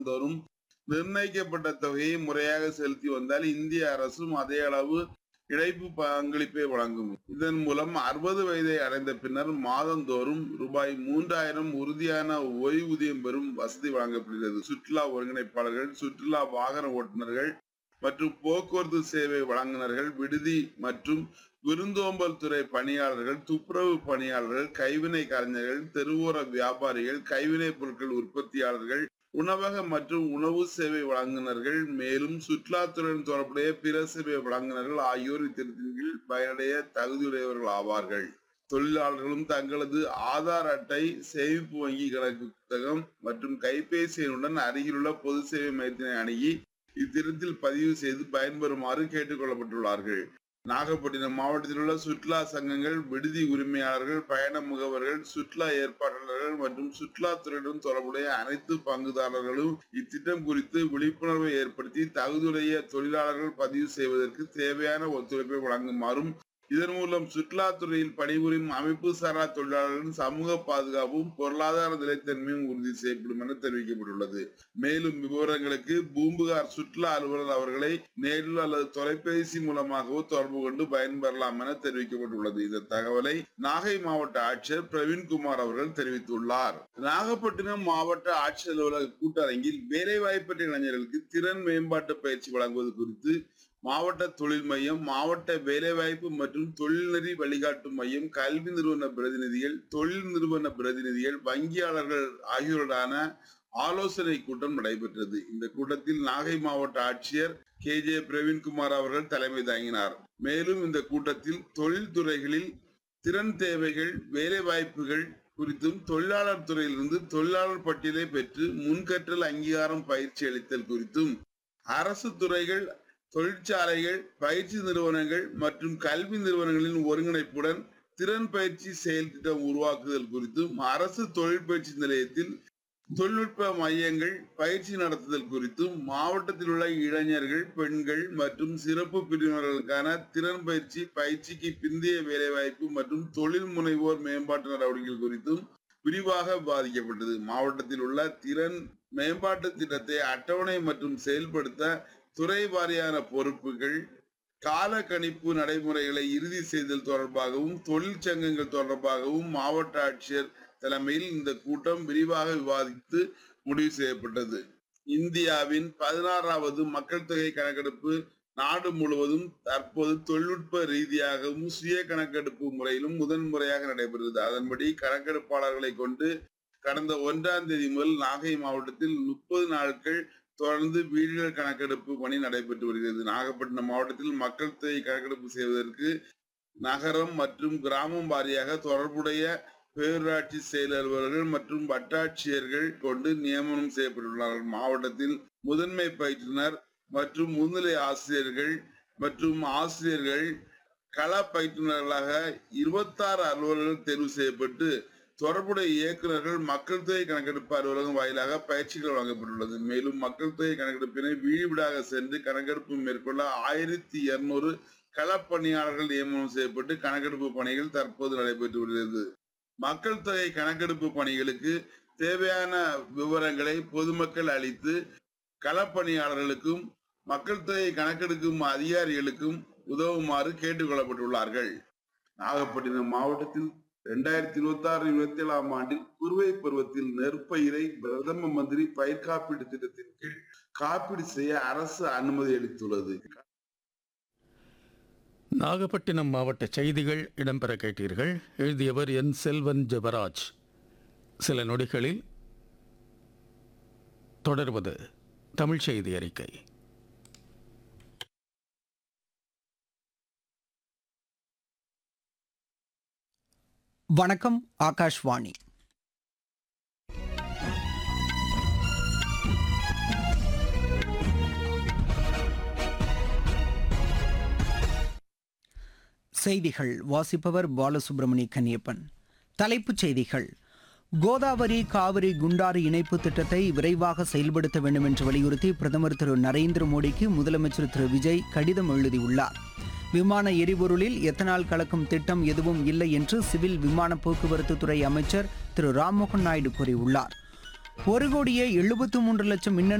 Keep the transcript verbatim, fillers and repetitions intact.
தோறும் நிர்ணயிக்கப்பட்ட தொகையை முறையாக செலுத்தி வந்தால் இந்திய அரசும் அதே அளவு இழைப்பு பங்களிப்பை வழங்கும். இதன் மூலம் அறுபது வயதை அடைந்த பின்னர் மாதந்தோறும் ரூபாய் மூன்றாயிரம் உறுதியான ஓய்வூதியம் பெறும் வசதி வழங்கப்படுகிறது. சுற்றுலா ஒருங்கிணைப்பாளர்கள், சுற்றுலா வாகன ஓட்டுநர்கள் மற்றும் போக்குவரத்து சேவை வழங்குநர்கள், விடுதி மற்றும் விருந்தோம்பல் துறை பணியாளர்கள், துப்புரவு பணியாளர்கள், கைவினை கலைஞர்கள், தெருவோர வியாபாரிகள், கைவினை பொருட்கள் உற்பத்தியாளர்கள், உணவக மற்றும் உணவு சேவை வழங்குனர்கள், மேலும் சுற்றுலாத்துறையுடன் தொடர்புடைய பிற சேவை வழங்குனர்கள் ஆகியோர் இத்திட்டத்தின் கீழ் பயனடைய தகுதியுடையவர்கள் ஆவார்கள். தொழிலாளர்களும் தங்களது ஆதார் அட்டை, சேமிப்பு வங்கி கணக்கு புத்தகம் மற்றும் கைபேசி எண்ணுடன் அருகிலுள்ள பொது சேவை மையத்தினை அணுகி இத்திட்டத்தில் பதிவு செய்து பயன்பெறுமாறு கேட்டுக் கொள்ளப்பட்டுள்ளார்கள். நாகப்பட்டினம் மாவட்டத்தில் உள்ள சுற்றுலா சங்கங்கள், விடுதி உரிமையாளர்கள், பயண முகவர்கள், சுற்றுலா ஏற்பாட்டாளர்கள் மற்றும் சுற்றுலாத்துறையுடன் தொடர்புடைய அனைத்து பங்குதாரர்களும் இத்திட்டம் குறித்து விழிப்புணர்வை ஏற்படுத்தி தகுதியுடைய தொழிலாளர்கள் பதிவு செய்வதற்கு தேவையான ஒத்துழைப்பை வழங்குமாறும், இதன் மூலம் சுற்றுலாத்துறையில் பணிபுரியும் அமைப்பு சாரா தொழிலாளர்களின் சமூக பாதுகாப்பும் பொருளாதார நிலைத்தன்மையும் உறுதி செய்யப்படும் என தெரிவிக்கப்பட்டுள்ளது. மேலும் விவரங்களுக்கு பூம்புகார் சுற்றுலா அலுவலர் அவர்களை நேரில் அல்லது தொலைபேசி மூலமாகவோ தொடர்பு கொண்டு பயன்பெறலாம் என தெரிவிக்கப்பட்டுள்ளது. இந்த தகவலை நாகை மாவட்ட ஆட்சியர் பிரவீன்குமார் அவர்கள் தெரிவித்துள்ளார். நாகப்பட்டினம் மாவட்ட ஆட்சியர் அலுவலக கூட்டரங்கில் வேலைவாய்ப்பற்ற இளைஞர்களுக்கு திறன் மேம்பாட்டு பயிற்சி வழங்குவது குறித்து மாவட்ட தொழில் மையம், மாவட்ட வேலைவாய்ப்பு மற்றும் தொழில்நெறி வழிகாட்டு மையம், கல்வி நிறுவன பிரதிநிதிகள், தொழில் நிறுவன பிரதிநிதிகள், வங்கியாளர்கள் ஆகியோருடான ஆலோசனை கூட்டம் நடைபெற்றது. இந்த கூட்டத்தில் நாகை மாவட்ட ஆட்சியர் கே ஜே பிரவீன்குமார் அவர்கள் தலைமை தாங்கினார். மேலும் இந்த கூட்டத்தில் தொழில் துறைகளில் திறன் தேவைகள், வேலை வாய்ப்புகள் குறித்தும், தொழிலாளர் துறையிலிருந்து தொழிலாளர் பட்டியலை பெற்று முன்கற்றல் அங்கீகாரம் பயிற்சி அளித்தல் குறித்தும், அரசு துறைகள், தொழிற்சாலைகள், பயிற்சி நிறுவனங்கள் மற்றும் கல்வி நிறுவனங்களின் ஒருங்கிணைப்புடன் திறன் பயிற்சி செயல் திட்டம் உருவாக்குதல் குறித்தும், அரசு தொழில் பயிற்சி நிலையத்தில் தொழில்நுட்ப மையங்கள் பயிற்சி நடத்துதல் குறித்தும், மாவட்டத்தில் உள்ள இளைஞர்கள், பெண்கள் மற்றும் சிறப்பு பிரிவினர்களுக்கான திறன் பயிற்சி, பயிற்சிக்கு பிந்தைய வேலைவாய்ப்பு மற்றும் தொழில் முனைவோர் மேம்பாட்டு நடவடிக்கைகள் குறித்தும் விரிவாக விவாதிக்கப்பட்டது. மாவட்டத்தில் உள்ள திறன் மேம்பாட்டு திட்டத்தை அட்டவணை மற்றும் செயல்படுத்த துறை வாரியான பொறுப்புகள், கால கணிப்பு நடைமுறைகளை இறுதி செய்தல் தொடர்பாகவும், தொழிற்சங்கங்கள் தொடர்பாகவும் மாவட்ட ஆட்சியர் தலைமையில் இந்த கூட்டம் விரிவாக விவாதித்து முடிவு செய்யப்பட்டது. இந்தியாவின் பதினாறாவது மக்கள் தொகை கணக்கெடுப்பு நாடு முழுவதும் தற்போது தொழில்நுட்ப ரீதியாகவும் சுய கணக்கெடுப்பு முறையிலும் முதன் முறையாக நடைபெறுகிறது. அதன்படி கணக்கெடுப்பாளர்களை கொண்டு கடந்த ஒன்றாம் தேதி முதல் நாகை மாவட்டத்தில் முப்பது நாட்கள் தொடர்ந்து வீடுகள் கணக்கெடுப்பு பணி நடைபெற்று வருகிறது. நாகப்பட்டினம் மாவட்டத்தில் மக்கள் தொகை கணக்கெடுப்பு செய்வதற்கு நகரம் மற்றும் கிராமம் வாரியாக தொடர்புடைய பேரூராட்சி செயல் அலுவலர்கள் மற்றும் வட்டாட்சியர்கள் கொண்டு நியமனம் செய்யப்பட்டுள்ளார்கள். மாவட்டத்தில் முதன்மை பயிற்றுனர் மற்றும் முன்னிலை ஆசிரியர்கள் மற்றும் ஆசிரியர்கள் கள பயிற்றுனர்களாக இருபத்தி ஆறு அலுவலர்கள் தேர்வு செய்யப்பட்டு தொடர்புடைய இயக்குநர்கள் மக்கள் தொகை கணக்கெடுப்பு அலுவலகம் வாயிலாக பயிற்சிகள் வழங்கப்பட்டுள்ளது. மேலும் மக்கள் தொகை கணக்கெடுப்பினை வீடு வீடாக சென்று கணக்கெடுப்பு மேற்கொள்ள ஆயிரத்தி இருநூறு களப்பணியாளர்கள் நியமனம் செய்யப்பட்டு கணக்கெடுப்பு பணிகள் தற்போது நடைபெற்று வருகிறது. மக்கள் தொகை கணக்கெடுப்பு பணிகளுக்கு தேவையான விவரங்களை பொதுமக்கள் அளித்து களப்பணியாளர்களுக்கும் மக்கள் தொகை கணக்கெடுக்கும் அதிகாரிகளுக்கும் உதவுமாறு கேட்டுக் கொள்ளப்பட்டுள்ளார்கள். நாகப்பட்டினம் மாவட்டத்தில் இரண்டாயிரத்தி இருபத்தி ஆறு இருபத்தி ஏழாம் ஆண்டில் குறுவை பருவத்தில் நெற்பயிரை பிரதம மந்திரி பயிர் காப்பீடு திட்டத்தின் கீழ் காப்பீடு செய்ய அரசு அனுமதி அளித்துள்ளது. நாகப்பட்டினம் மாவட்ட செய்திகள் இடம்பெற கேட்டீர்கள். எழுதியவர் என் செல்வன் ஜெபராஜ். சில நொடிகளில் தொடர்வது தமிழ் செய்தி அறிக்கை. வணக்கம். ஆகாஷ்வாணி. செய்திகள் வாசிப்பவர் பாலசுப்ரமணி கன்னியப்பன். தலைப்புச் செய்திகள். கோதாவரி காவிரி குண்டாறு இணைப்பு திட்டத்தை விரைவாக செயல்படுத்த வேண்டும் என்று வலியுறுத்தி பிரதமர் திரு நரேந்திர மோடிக்கு முதலமைச்சர் திரு விஜய் கடிதம் எழுதியுள்ளார். விமான எரிபொருளில் எத்தனால் கலக்கும் திட்டம் எதுவும் இல்லை என்று சிவில் விமான போக்குவரத்து துறை அமைச்சர் திரு ராம்மோகன் நாயுடு கூறியுள்ளார். ஒரு கோடியே எழுபத்து மூன்று லட்சம் மின்னணு